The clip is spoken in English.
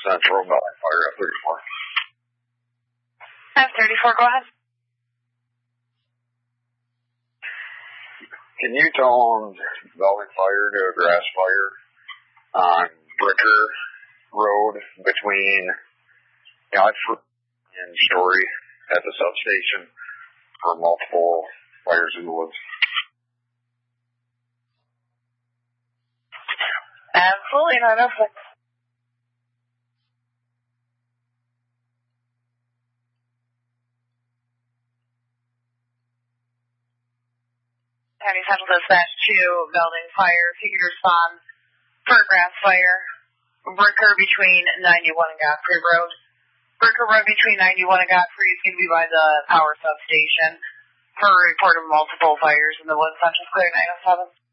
Central, Belling Fire F-34. F-34, go ahead. Can you tone Belling Fire to a grass fire on Bricker Road between Godfrey and Story at the substation for multiple fires in the woods? Absolutely, 906. County Central Dispatch to Belling Fire. If you can respond for a grass fire. Bricker between 91 and Godfrey Road. Bricker Road between 91 and Godfrey is going to be by the power substation for a report of multiple fires in the woods. Central Clear 907.